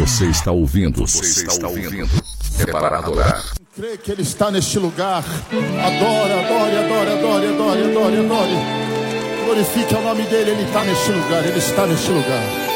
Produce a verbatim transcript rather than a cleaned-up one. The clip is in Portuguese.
Você está ouvindo. Você está ouvindo. É para adorar. Crê que Ele está neste lugar. Adora, adore, adore, adore, adore, adore, adore. Glorifique o nome dEle. Ele está neste lugar. Ele está neste lugar.